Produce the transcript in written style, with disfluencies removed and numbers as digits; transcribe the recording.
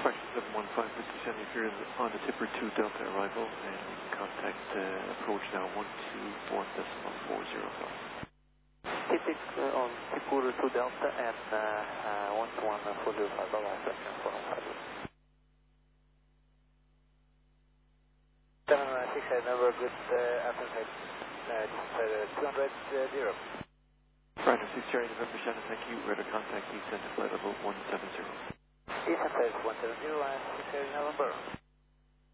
Question 715, Mr. Shannon, if you're on the Tipper 2 Delta arrival, and you can contact approach now 121.405. Tipping on Tipper 2 Delta and 121.405, bye-bye, question 415. 768, number, good afternoon, 200, 0. Roger, 6 Cherry, November Shannon, thank you. Radar contact, descent to flight level 170. Descent is 170 and 6 November.